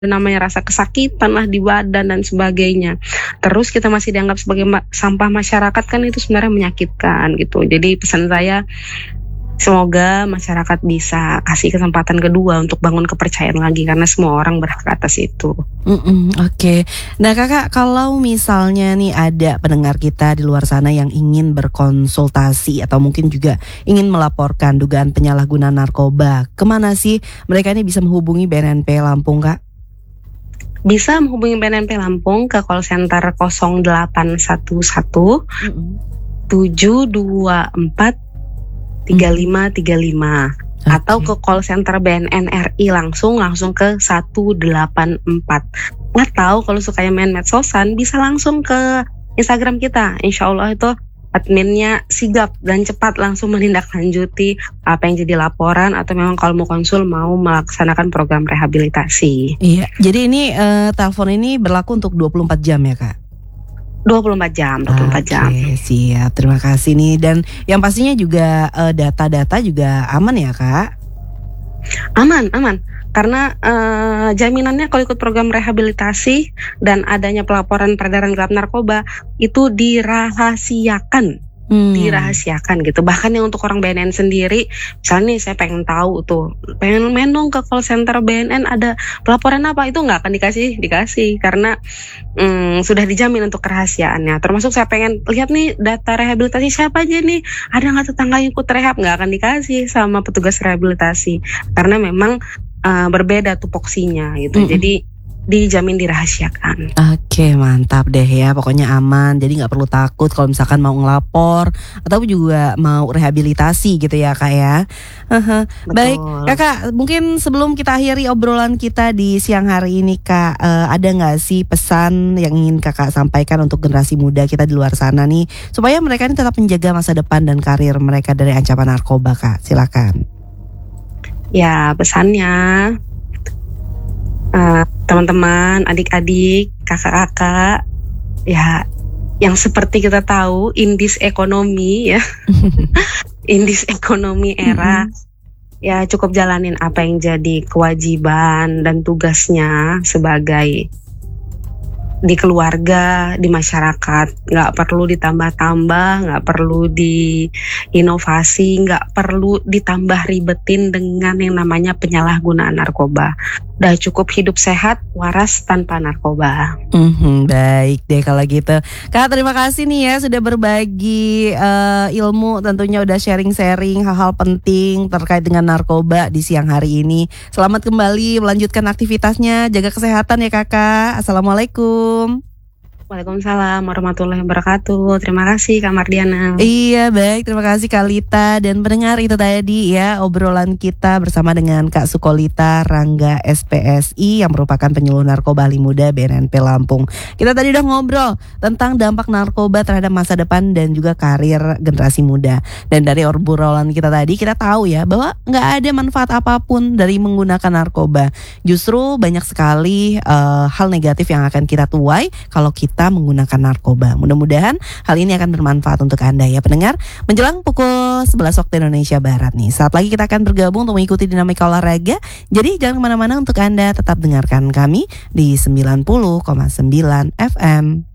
namanya rasa kesakitan lah di badan dan sebagainya. Terus kita masih dianggap sebagai sampah masyarakat, kan itu sebenarnya menyakitkan gitu. Jadi pesan saya, semoga masyarakat bisa kasih kesempatan kedua untuk bangun kepercayaan lagi, karena semua orang berhak atas itu. Oke. Nah Kakak, kalau misalnya nih ada pendengar kita di luar sana yang ingin berkonsultasi atau mungkin juga ingin melaporkan dugaan penyalahgunaan narkoba, kemana sih mereka ini bisa menghubungi BNNP Lampung, Kak? Bisa menghubungi BNNP Lampung ke call center 0811 724 3535 atau ke call center BNN RI langsung ke 184. Atau kalau sukanya main medsosan, bisa langsung ke Instagram kita. Insya Allah itu adminnya sigap dan cepat langsung menindaklanjuti apa yang jadi laporan, atau memang kalau mau konsul, mau melaksanakan program rehabilitasi. Iya, jadi ini telepon ini berlaku untuk 24 jam ya Kak? 24 jam. Oke, siap. Terima kasih nih. Dan yang pastinya juga data-data juga aman ya Kak? Aman. Karena jaminannya kalau ikut program rehabilitasi dan adanya pelaporan peredaran gelap narkoba itu dirahasiakan. Dirahasiakan gitu. Bahkan yang untuk orang BNN sendiri, misalnya nih saya pengen tahu tuh, pengen main dong ke call center BNN, ada pelaporan apa, itu nggak akan dikasih karena sudah dijamin untuk kerahasiaannya. Termasuk saya pengen lihat nih data rehabilitasi siapa aja nih, ada nggak tetangga ikut rehab, nggak akan dikasih sama petugas rehabilitasi karena memang berbeda tupoksinya gitu. Jadi dijamin dirahasiakan. Oke, mantap deh ya, pokoknya aman. Jadi nggak perlu takut kalau misalkan mau ngelapor atau juga mau rehabilitasi gitu ya Kak ya. Baik Kakak, mungkin sebelum kita akhiri obrolan kita di siang hari ini Kak, ada nggak sih pesan yang ingin Kakak sampaikan untuk generasi muda kita di luar sana nih, supaya mereka ini tetap menjaga masa depan dan karir mereka dari ancaman narkoba Kak? Silakan. Ya, pesannya teman-teman, adik-adik, kakak-kakak, ya yang seperti kita tahu in this economy ya, in this economy era, ya cukup jalanin apa yang jadi kewajiban dan tugasnya sebagai di keluarga, di masyarakat. Nggak perlu ditambah-tambah, nggak perlu diinovasi, nggak perlu ditambah ribetin dengan yang namanya penyalahgunaan narkoba. Udah cukup hidup sehat, waras tanpa narkoba. Baik deh kalau gitu Kak, terima kasih nih ya sudah berbagi ilmu, tentunya udah sharing-sharing hal-hal penting terkait dengan narkoba di siang hari ini. Selamat kembali melanjutkan aktivitasnya, jaga kesehatan ya Kakak. Assalamualaikum. Waalaikumsalam warahmatullahi wabarakatuh. Terima kasih Kak Mardiana. Iya baik, terima kasih Kak Lita. Dan pendengar, itu tadi ya obrolan kita bersama dengan Kak Sukolita Rangga SPSI yang merupakan penyuluh narkoba ahli muda BNNP Lampung. Kita tadi udah ngobrol tentang dampak narkoba terhadap masa depan dan juga karir generasi muda. Dan dari obrolan kita tadi kita tahu ya bahwa nggak ada manfaat apapun dari menggunakan narkoba. Justru banyak sekali hal negatif yang akan kita tuai kalau kita menggunakan narkoba. Mudah-mudahan hal ini akan bermanfaat untuk Anda ya pendengar. Menjelang pukul 11 waktu Indonesia Barat nih, saat lagi kita akan bergabung untuk mengikuti dinamika olahraga. Jadi jangan kemana-mana, untuk Anda tetap dengarkan kami di 90,9 FM.